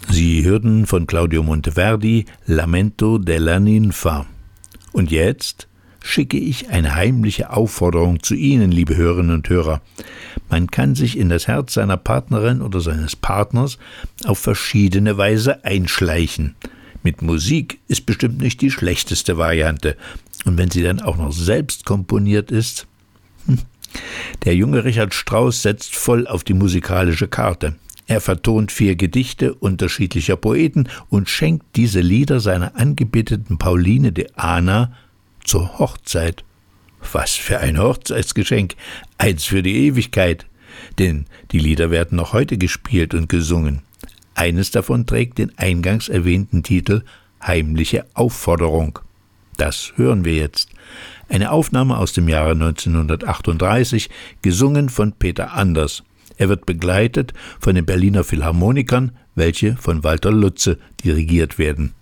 Sie hörten von Claudio Monteverdi Lamento della Ninfa. Und jetzt schicke ich eine heimliche Aufforderung zu Ihnen, liebe Hörerinnen und Hörer. Man kann sich in das Herz seiner Partnerin oder seines Partners auf verschiedene Weise einschleichen. Mit Musik ist bestimmt nicht die schlechteste Variante. Und wenn sie dann auch noch selbst komponiert ist. Der junge Richard Strauss setzt voll auf die musikalische Karte. Er vertont 4 Gedichte unterschiedlicher Poeten und schenkt diese Lieder seiner angebeteten Pauline de Ahna zur Hochzeit. Was für ein Hochzeitsgeschenk, eins für die Ewigkeit, denn die Lieder werden noch heute gespielt und gesungen. Eines davon trägt den eingangs erwähnten Titel Heimliche Aufforderung. Das hören wir jetzt. Eine Aufnahme aus dem Jahre 1938, gesungen von Peter Anders. Er wird begleitet von den Berliner Philharmonikern, welche von Walter Lutze dirigiert werden.